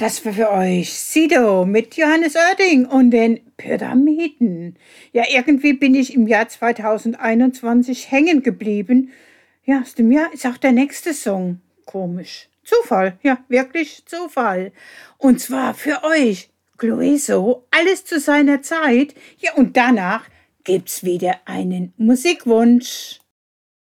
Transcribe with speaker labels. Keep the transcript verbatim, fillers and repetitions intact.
Speaker 1: Das war für euch Sido mit Johannes Oerding und den Pyramiden. Ja, irgendwie bin ich im Jahr zweitausendeinundzwanzig hängen geblieben. Ja, aus dem Jahr ist auch der nächste Song. Komisch. Zufall, ja, wirklich Zufall. Und zwar für euch, Clueso, alles zu seiner Zeit. Ja, und danach gibt's wieder einen Musikwunsch.